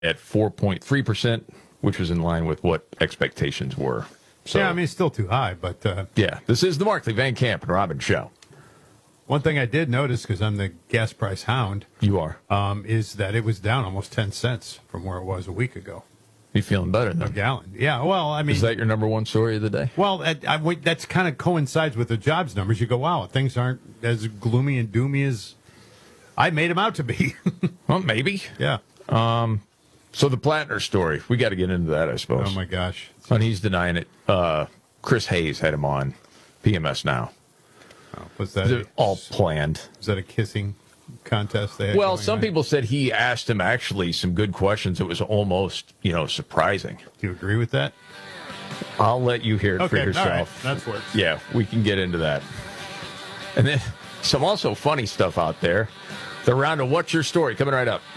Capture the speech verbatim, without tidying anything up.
at four point three percent, which was in line with what expectations were. So, yeah, I mean, it's still too high, but... Uh, yeah, this is the Markley, Van Camp, and Robin Show. One thing I did notice, because I'm the gas price hound... You are. Um, is that it was down almost ten cents from where it was a week ago. You feeling better then? A gallon. Yeah, well, I mean... Is that your number one story of the day? Well, I, I, that's kind of coincides with the jobs numbers. You go, wow, things aren't as gloomy and doomy as I made them out to be. Well, maybe. Yeah. Um... So the Plattner story, we got to get into that, I suppose. Oh, my gosh. And he's denying it. Uh, Chris Hayes had him on P M S Now. Oh, was that a, all planned? Was that a kissing contest they had? Well, some on? people said he asked him actually some good questions. It was almost, you know, surprising. Do you agree with that? I'll let you hear it okay, for yourself. All right. That's works. Yeah, we can get into that. And then some also funny stuff out there. The round of What's Your Story coming right up.